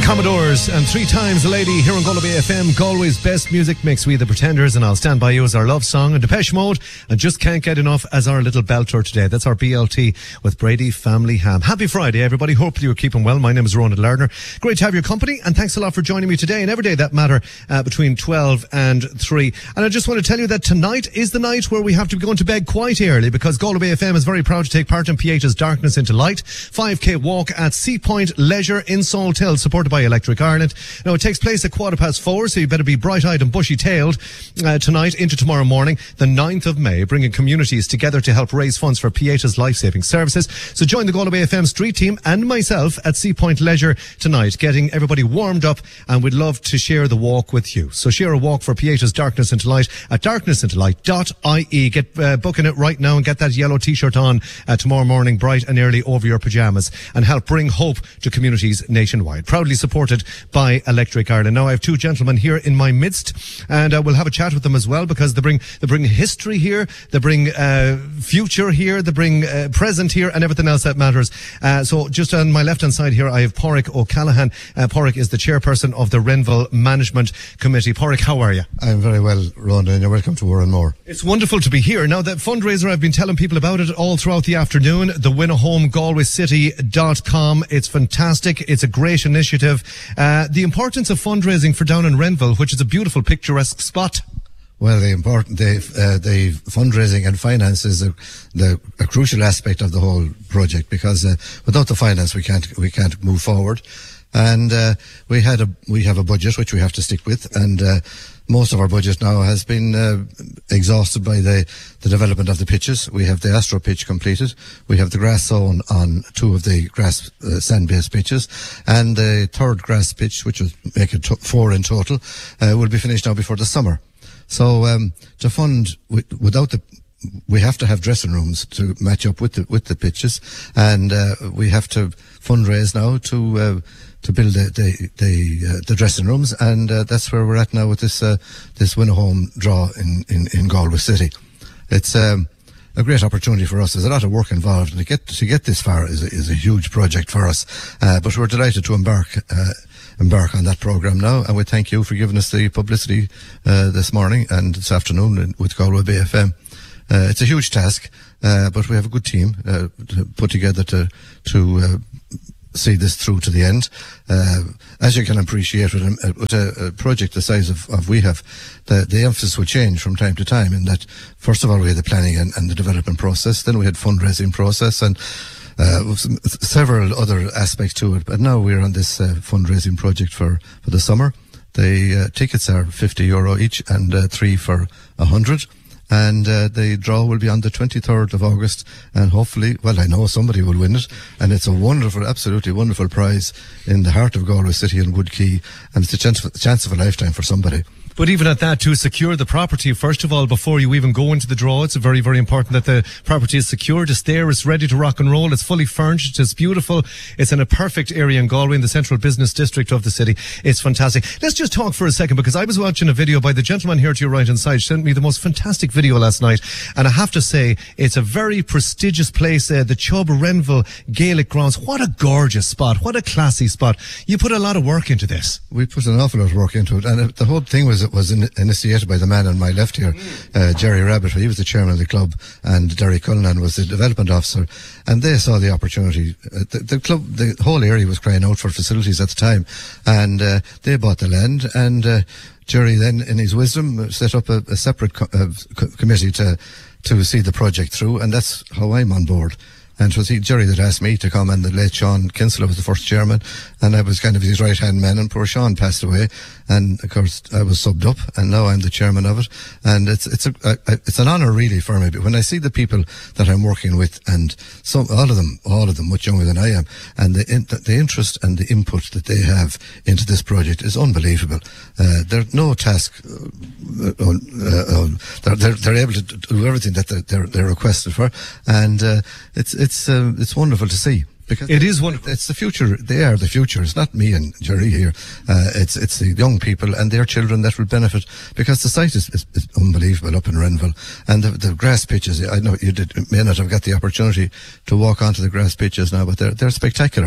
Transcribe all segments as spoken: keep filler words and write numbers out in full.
Commodores and Three Times a Lady here on Galway Bay F M, Galway's best music mix. We the Pretenders and I'll Stand By You as our love song, and Depeche Mode and Just Can't Get Enough as our little belter today. That's our B L T with Brady Family Ham. Happy Friday, everybody. Hopefully you're keeping well. My name is Ronan Lardner. Great to have your company, and thanks a lot for joining me today and every day that matter uh, between twelve and three. And I just want to tell you that tonight is the night where we have to be going to bed quite early, because Galway Bay F M is very proud to take part in P H's Darkness into Light five K walk at Sea Point Leisure in Salthill, supported by Electric Ireland. Now, it takes place at quarter past four, so you better be bright-eyed and bushy-tailed uh, tonight into tomorrow morning, the ninth of May, bringing communities together to help raise funds for P H's life-saving services. So join the Galway F M street team and myself at Sea Point Leisure tonight, getting everybody warmed up, and we'd love to share the walk with you. So share a walk for P H's Darkness into Light at darkness into light dot I E. Get uh, booking it right now and get that yellow t-shirt on uh, tomorrow morning, bright and early, over your pyjamas, and help bring hope to communities nationwide. Proudly supported by Electric Ireland. Now, I have two gentlemen here in my midst, and uh, we'll have a chat with them as well, because they bring they bring history here, they bring uh, future here, they bring uh, present here, and everything else that matters. Uh, so just on my left-hand side here, I have Pádraig O'Callaghan. Uh, Pádraig is the chairperson of the Renville Management Committee. Pádraig, how are you? I'm very well, Rhonda, and you're welcome to Warren Moore. It's wonderful to be here. Now, that fundraiser, I've been telling people about it all throughout the afternoon, the win a home galway city dot com. It's fantastic. It's a great initiative. Uh, the importance of fundraising for down in Renville, which is a beautiful, picturesque spot. Well, the important, the, uh, the fundraising and finance is a, the, a crucial aspect of the whole project, because uh, without the finance, we can't, we can't move forward. And uh, we had a, we have a budget which we have to stick with, and uh, most of our budget now has been uh, exhausted by the, the development of the pitches. We have the Astro pitch completed. We have the grass zone on two of the grass uh, sand-based pitches, and the third grass pitch, which will make it t- four in total, uh, will be finished now before the summer. So um, to fund w- without the we have to have dressing rooms to match up with the with the pitches, and uh, we have to fundraise now to uh, to build the the the, uh, the dressing rooms, and uh, that's where we're at now with this uh, this win a home draw in, in, in Galway City. It's um, a great opportunity for us. There's a lot of work involved, and to get to get this far is a, is a huge project for us. Uh, but we're delighted to embark. Uh, embark on that programme now, and we thank you for giving us the publicity uh, this morning and this afternoon with Galway Bay F M. Uh, it's a huge task, uh, but we have a good team uh, to put together to to uh, see this through to the end. Uh, as you can appreciate, with a, with a, a project the size of, of we have, the, the emphasis will change from time to time, in that, first of all, we had the planning and, and the development process, then we had fundraising process, and Uh, several other aspects to it. But now we're on this uh, fundraising project for, for the summer. The uh, tickets are fifty euro each, and uh, three for one hundred. And uh, the draw will be on the twenty-third of August, and hopefully, well, I know somebody will win it, and it's a wonderful, absolutely wonderful prize in the heart of Galway City and Wood Quay, and it's a chance, a chance of a lifetime for somebody. But even at that, to secure the property, first of all, before you even go into the draw, it's very, very important that the property is secured. It's there, it's ready to rock and roll, it's fully furnished, it's beautiful, it's in a perfect area in Galway, in the central business district of the city. It's fantastic. Let's just talk for a second, because I was watching a video by the gentleman here to your right-hand side, sent me the most fantastic video last night, and I have to say, it's a very prestigious place, uh, the Chubb Renville Gaelic Grounds. What a gorgeous spot, what a classy spot. You put a lot of work into this. We put an awful lot of work into it, and the whole thing was was in, initiated by the man on my left here, uh, Jerry Rabbit. He was the chairman of the club, and Derry Cullinan was the development officer, and they saw the opportunity. Uh, the, the club, the whole area was crying out for facilities at the time, and uh, they bought the land, and uh, Jerry then, in his wisdom, set up a, a separate co- uh, co- committee to to see the project through, and that's how I'm on board. And it was he, Jerry, that asked me to come, and the late Sean Kinsella was the first chairman, and I was kind of his right-hand man, and poor Sean passed away, and of course I was subbed up, and now I'm the chairman of it, and it's it's a, a it's an honour really for me. But when I see the people that I'm working with, and some all of them, all of them much younger than I am, and the in, the interest and the input that they have into this project is unbelievable. Uh, there's no task. Uh, uh, uh, they're, they're they're able to do everything that they're they're, they're requested for, and uh, it's it's. It's uh, it's wonderful to see. Because it is wonderful. It's the future. They are the future. It's not me and Jerry here. Uh, it's it's the young people and their children that will benefit, because the site is, is, is unbelievable up in Renville, and the, the grass pitches. I know you did, may not have got the opportunity to walk onto the grass pitches now, but they're they're spectacular.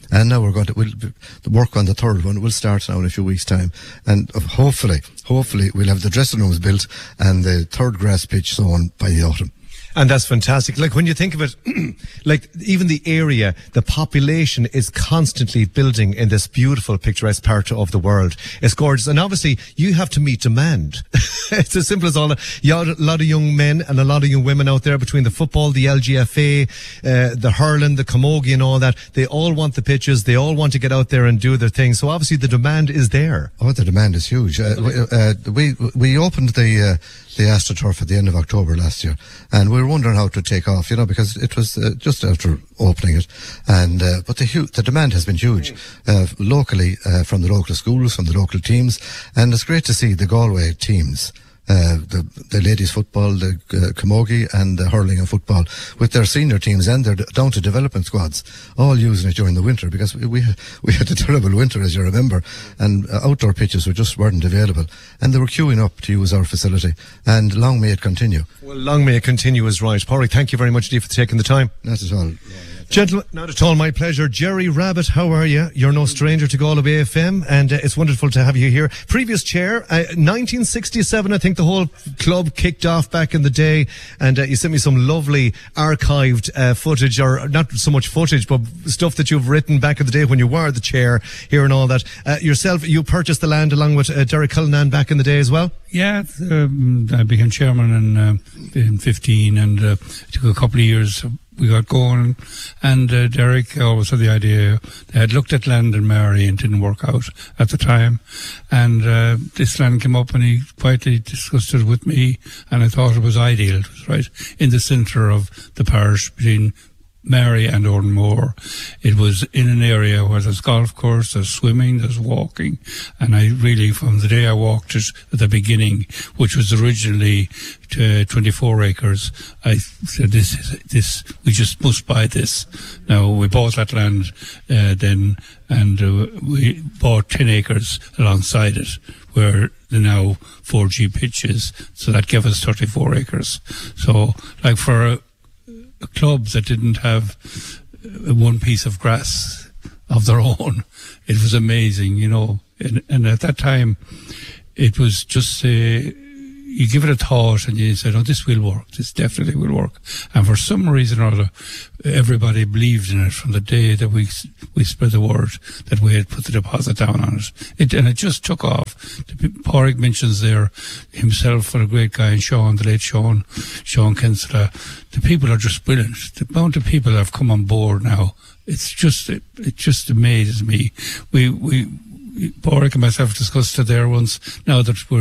And now we're going to we'll, the work on the third one will start now in a few weeks' time, and hopefully, hopefully we'll have the dressing rooms built and the third grass pitch sown by the autumn. And that's fantastic. Like when you think of it, like even the area, the population is constantly building in this beautiful, picturesque part of the world. It's gorgeous. And obviously you have to meet demand. It's as simple as all that. You have a lot of young men and a lot of young women out there between the football, the L G F A, uh, the hurling, the camogie and all that. They all want the pitches. They all want to get out there and do their thing. So obviously the demand is there. Oh, the demand is huge. Uh, we, uh, we, we opened the, uh, the AstroTurf at the end of October last year, and we were wondering how it would take off, you know, because it was uh, just after opening it, and uh, but the hu- the demand has been huge uh, locally uh, from the local schools, from the local teams, and it's great to see the Galway teams. Uh, the, the ladies football, the uh, camogie and the hurling and football with their senior teams and their d- down to development squads all using it during the winter, because we we, we had a terrible winter, as you remember, and uh, outdoor pitches were just weren't available, and they were queuing up to use our facility, and long may it continue. Well, long may it continue is right. Pádraig, thank you very much indeed for taking the time. Not at all. Gentlemen, not at all my pleasure. Jerry Rabbit, how are you? You're no stranger to Galway F M, and uh, it's wonderful to have you here. Previous chair, uh, nineteen sixty-seven, I think the whole club kicked off back in the day, and uh, you sent me some lovely archived uh, footage, or not so much footage, but stuff that you've written back in the day when you were the chair here and all that. Uh, yourself, you purchased the land along with uh, Derek Cullinan back in the day as well? Yeah, um, I became chairman in, uh, in fifteen, and uh, it took a couple of years. We got going, and uh, Derek always had the idea. They had looked at land in Mary and didn't work out at the time, and uh, this land came up and he quietly discussed it with me, and I thought it was ideal. It was right in the centre of the parish between Mary and Oranmore. It was in an area where there's golf course, there's swimming, there's walking, and I really, from the day I walked it at the beginning, which was originally to twenty-four acres, I said, this is, this, we just must buy this. Now, we bought that land uh, then, and uh, we bought ten acres alongside it, where the now four G pitch is, so that gave us thirty-four acres. So, like for a, a club that didn't have one piece of grass of their own, it was amazing, you know. And, and at that time, it was just, uh, you give it a thought and you said, oh, this will work, this definitely will work. And for some reason or other, everybody believed in it from the day that we we spread the word that we had put the deposit down on it. it and it just took off. Pádraig mentions there himself, what a great guy, and Sean, the late Sean, Sean Kinsella. The people are just brilliant. The amount of people that have come on board now, it's just, it, it just amazes me. We, we, Pádraig and myself discussed it there once, now that we're